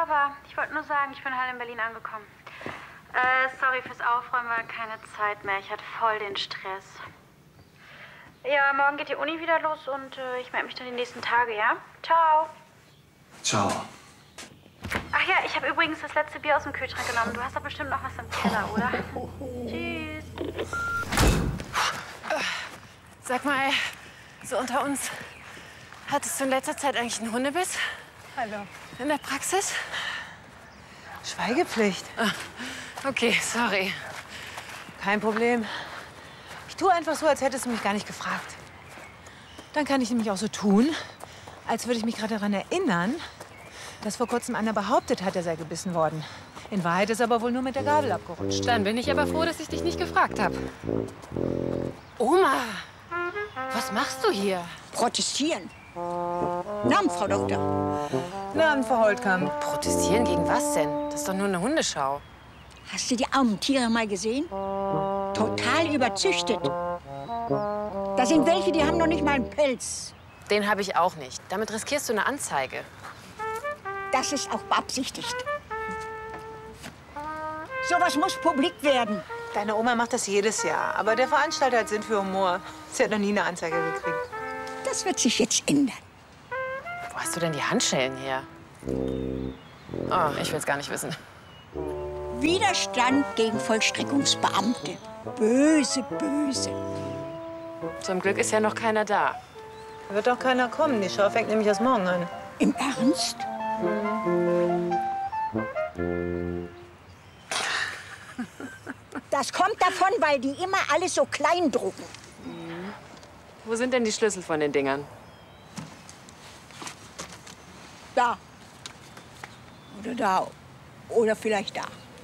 Papa, ich wollte nur sagen, ich bin halt in Berlin angekommen. Sorry fürs Aufräumen, war keine Zeit mehr. Ich hatte voll den Stress. Ja, morgen geht die Uni wieder los und ich melde mich dann die nächsten Tage, ja? Ciao. Ciao. Ach ja, ich habe übrigens das letzte Bier aus dem Kühlschrank genommen. Du hast doch bestimmt noch was im Keller, oder? Tschüss. Sag mal, so unter uns, hattest du in letzter Zeit eigentlich einen Hundebiss? Hallo. In der Praxis? Schweigepflicht. Ah, okay, sorry. Kein Problem. Ich tue einfach so, als hättest du mich gar nicht gefragt. Dann kann ich nämlich auch so tun, als würde ich mich gerade daran erinnern, dass vor kurzem einer behauptet hat, er sei gebissen worden. In Wahrheit ist er aber wohl nur mit der Gabel abgerutscht. Dann bin ich aber froh, dass ich dich nicht gefragt habe. Oma, was machst du hier? Protestieren. Namen, Frau Doktor. Guten Abend, Frau Holtkamp. Protestieren gegen was denn? Das ist doch nur eine Hundeschau. Hast du die armen Tiere mal gesehen? Total überzüchtet. Da sind welche, die haben noch nicht mal einen Pelz. Den habe ich auch nicht. Damit riskierst du eine Anzeige. Das ist auch beabsichtigt. Sowas muss publik werden. Deine Oma macht das jedes Jahr. Aber der Veranstalter hat Sinn für Humor. Sie hat noch nie eine Anzeige gekriegt. Das wird sich jetzt ändern. Wo hast du denn die Handschellen her? Oh, ich will's gar nicht wissen. Widerstand gegen Vollstreckungsbeamte. Böse, böse. Zum Glück ist ja noch keiner da. Da wird doch keiner kommen. Die Show fängt nämlich erst morgen an. Im Ernst? Das kommt davon, weil die immer alles so klein drucken. Wo sind denn die Schlüssel von den Dingern? Da. Oder da. Oder vielleicht da.